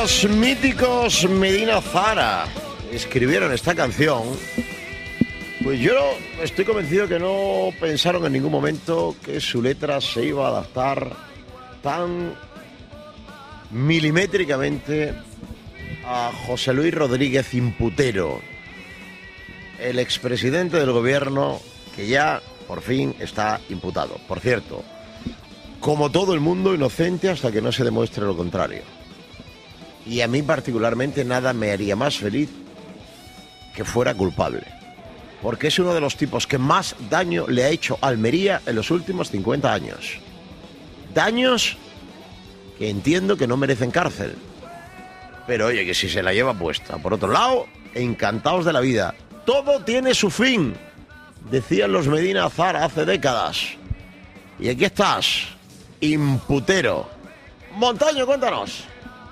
Los míticos Medina Zara escribieron esta canción. Pues yo estoy convencido que no pensaron en ningún momento que su letra se iba a adaptar tan milimétricamente a José Luis Rodríguez Imputero, el expresidente del gobierno que ya por fin está imputado. Por cierto, como todo el mundo, inocente hasta que no se demuestre lo contrario. Y a mí particularmente nada me haría más feliz que fuera culpable, porque es uno de los tipos que más daño le ha hecho a Almería en los últimos 50 años. Daños que entiendo que no merecen cárcel, pero oye, que si se la lleva puesta. Por otro lado, encantados de la vida. Todo tiene su fin, decían los Medina Zara hace décadas. Y aquí estás, Imputero. Montaño, cuéntanos.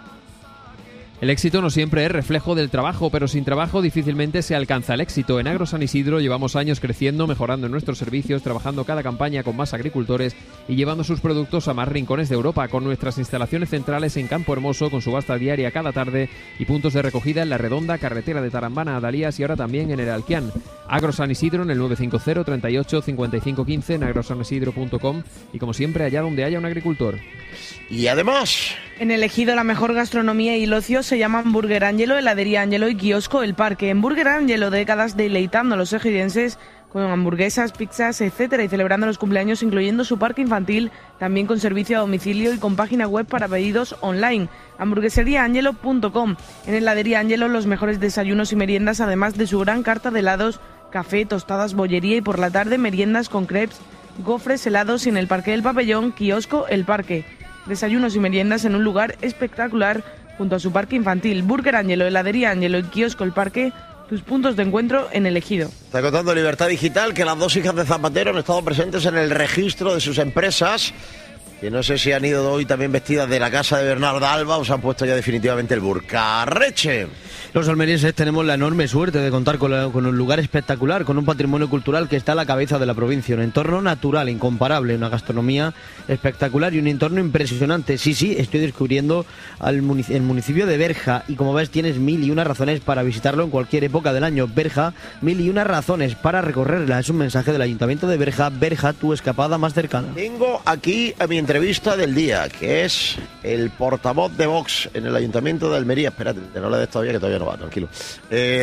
El éxito no siempre es reflejo del trabajo, pero sin trabajo difícilmente se alcanza el éxito. En Agro San Isidro llevamos años creciendo, mejorando nuestros servicios, trabajando cada campaña con más agricultores y llevando sus productos a más rincones de Europa, con nuestras instalaciones centrales en Campo Hermoso, con subasta diaria cada tarde y puntos de recogida en La Redonda, carretera de Tarambana a Dalías y ahora también en el Alquián. Agro San Isidro en el 950 38 55 15, en agrosanisidro.com y como siempre allá donde haya un agricultor. Y además, en el Ejido la mejor gastronomía y el ocio se llaman Burger Ángelo, heladería Ángelo y kiosco El Parque. En Burger Ángelo, décadas deleitando a los ejidenses con hamburguesas, pizzas, etcétera, y celebrando los cumpleaños incluyendo su parque infantil, también con servicio a domicilio y con página web para pedidos online. hamburgueseriaangelo.com. En heladería Ángelo los mejores desayunos y meriendas, además de su gran carta de helados, café, tostadas, bollería y por la tarde meriendas con crepes, gofres, helados y en el Parque del Pabellón, kiosco El Parque. Desayunos y meriendas en un lugar espectacular junto a su parque infantil. Burger Ángelo, heladería Ángelo y kiosco El Parque, tus puntos de encuentro en el Ejido. Está contando Libertad Digital que las dos hijas de Zapatero han estado presentes en el registro de sus empresas, que no sé si han ido hoy también vestidas de la casa de Bernardo Alba o se han puesto ya definitivamente el burka. Reche. Los almerienses tenemos la enorme suerte de contar con un lugar espectacular, con un patrimonio cultural que está a la cabeza de la provincia, un entorno natural, incomparable, una gastronomía espectacular y un entorno impresionante. Sí, estoy descubriendo el municipio de Berja y como ves tienes 1001 razones para visitarlo en cualquier época del año. Berja, 1001 razones para recorrerla. Es un mensaje del Ayuntamiento de Berja. Berja, tu escapada más cercana. Tengo aquí a mi entrevista del día, que es el portavoz de Vox en el Ayuntamiento de Almería. Espérate, no le des todavía, que todavía no va, tranquilo. De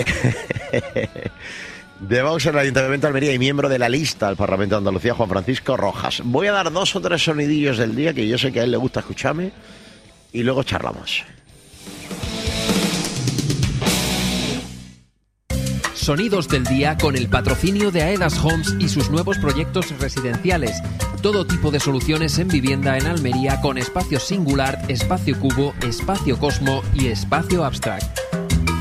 Vox en el Ayuntamiento de Almería y miembro de la lista del Parlamento de Andalucía, Juan Francisco Rojas. Voy a dar 2 o 3 sonidillos del día que yo sé que a él le gusta escucharme y luego charlamos. Sonidos del día con el patrocinio de Aedas Homes y sus nuevos proyectos residenciales. Todo tipo de soluciones en vivienda en Almería con espacio singular, espacio cubo, espacio cosmo y espacio abstract.